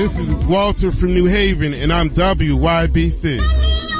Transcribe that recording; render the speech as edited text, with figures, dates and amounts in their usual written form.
This is Walter from New Haven, and I'm WYBC.